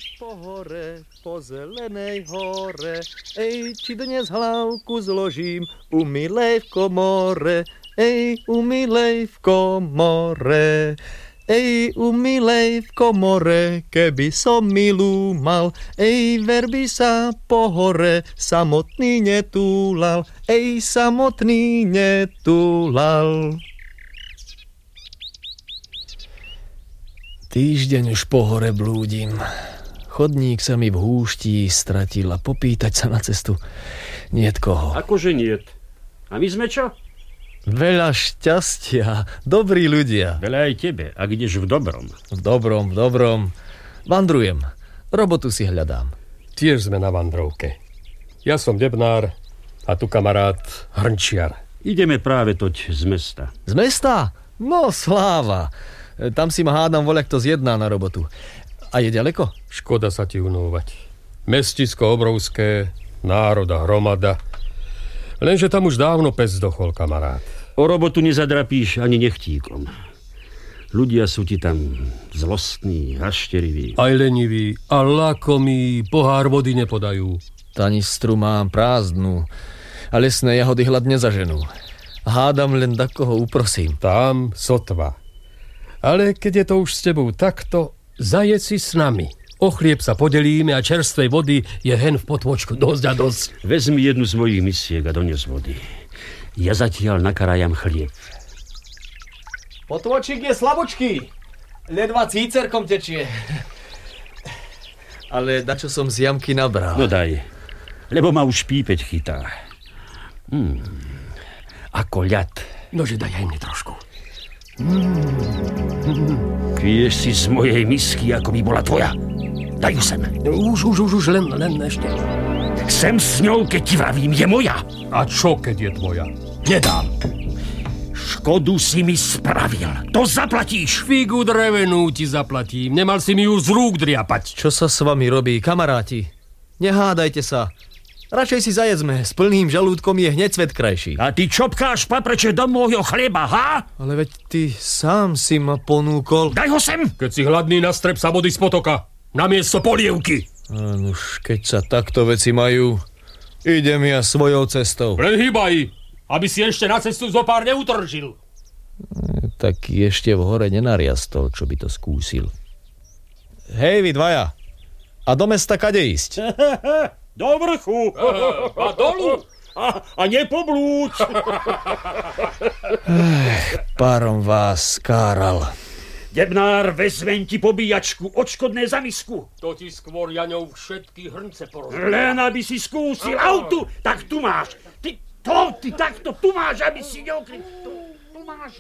po hore, po zelenej hore. Ej, či dnes hlavku zložím u milej v komore. Ej, u milej v komore. Ej, u milej v komore, keby som milú mal. Ej, verby sa po hore, samotný netúlal. Ej, samotný netúlal. Týždeň už po hore blúdim. Chodník sa mi v húšti stratil a popýtať sa na cestu niet koho. Akože niet. A my sme čo? Veľa šťastia, dobrí ľudia. Veľa aj tebe, ak ideš v dobrom. V dobrom. Vandrujem, robotu si hľadám. Tiež sme na vandrovke. Ja som Debnár a tu kamarát Hrnčiar. Ideme práve toť z mesta. Z mesta? No sláva. Tam si ma hádam voľak to zjedná na robotu. A je ďaleko? Škoda sa ti unúvať. Mestisko obrovské, národa hromada. Lenže tam už dávno pes zdochol, kamarát. O robotu nezadrapíš ani nechtíkom. Ľudia sú ti tam zlostní, hašteriví. Aj leniví, a lakomí, pohár vody nepodajú. Tanistru mám prázdnu a lesné jahody hladne zaženú. Hádam len takoho uprosím. Tam sotva. Ale keď je to už s tebou takto, zajedz si s nami. O chlieb sa podelíme a čerstvej vody je hen v potvočku dosť a dosť. Vezmi jednu z mojich misiek a dones vody. Ja zatiaľ nakarajam chlieb. Potvočík je slabočký. Ledva cícerkom tečie. Ale dačo som z jamky nabral. No daj, lebo ma už pípeť chytá. Ako ľad. Nože daj aj mne trošku. Piješ si z mojej misky, ako by bola tvoja. Daj ju sem. Už, len ešte. Sem s ňou, keď ti vravím, je moja. A čo, keď je tvoja? Nedám. Škodu si mi spravil. To zaplatíš. Figu drevenú ti zaplatím. Nemal si mi ju z rúk driapať. Čo sa s vami robí, kamaráti? Nehádajte sa. Radšej si zajedzme. S plným žalúdkom je hneď svet krajší. A ty čopkáš papreče do môjho chleba, ha? Ale veď ty sám si ma ponúkol. Daj ho sem. Keď si hladný, nastrep sa vody z potoka. Namiesto polievky. Nuž, keď sa takto veci majú, idem ja svojou cestou. Len hýbaj, aby si ešte na cestu zo pár neutržil. Tak ešte v hore nenariastol, čo by to skúsil. Hej, vy dvaja. A do mesta kade ísť? Do vrchu. A dolu. A nepoblúď. Párom vás skáral. Debnár, vezmem ti pobíjačku, odškodné za misku. To ti skôr Jaňov všetky hrnce porozumie. Len aby si skúsil autu, tak tu máš. Ty takto tu máš, aby si neokryl. Tu máš.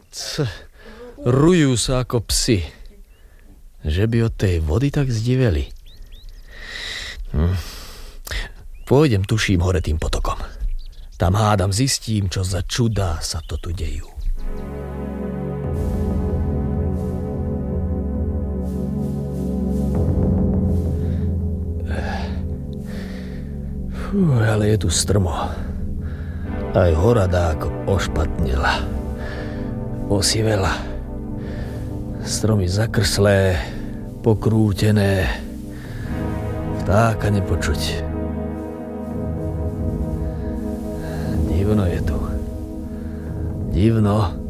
Rujú sa ako psi. Že by od tej vody tak zdiveli. Pôjdem, tuším, hore tým potokom. Tam hádam zistím, čo za čudá sa to tu dejú. Ale je tu strmo. Aj hora dáko ošpatnila. Osivela. Stromy zakrslé, pokrútené. Vtáka nepočuť. Divno je tu. Divno.